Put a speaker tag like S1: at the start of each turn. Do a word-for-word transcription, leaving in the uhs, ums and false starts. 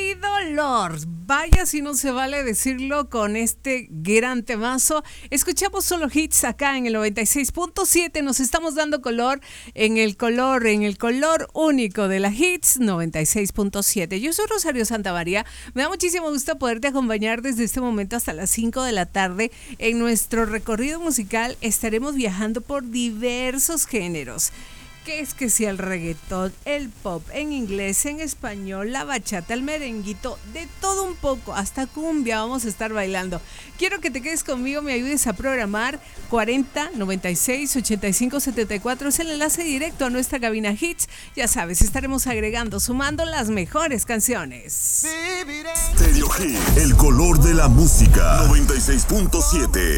S1: ¡Qué dolor! Vaya si no se vale decirlo con este gran temazo. Escuchamos solo hits acá en el noventa y seis punto siete. Nos estamos dando color en el color, en el color único de la Hits noventa y seis punto siete. Yo soy Rosario Santamaría. Me da muchísimo gusto poderte acompañar desde este momento hasta las cinco de la tarde. En nuestro recorrido musical estaremos viajando por diversos géneros. Que es que si el reggaetón, el pop, en inglés, en español, la bachata, el merenguito, de todo un poco, hasta cumbia vamos a estar bailando. Quiero que te quedes conmigo, me ayudes a programar cuarenta, noventa y seis, ochenta y cinco, setenta y cuatro, es el enlace directo a nuestra cabina Hits. Ya sabes, estaremos agregando, sumando las mejores canciones.
S2: Stereo Hit, el color de la música, noventa y seis punto siete.